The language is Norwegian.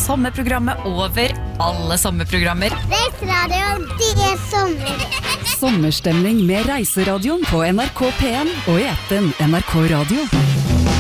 sommerprogrammet over alle sommerprogrammer. Reiseradioen, det sommer. Sommerstemning med Reiseradioen på NRK P1 og i appen NRK Radio.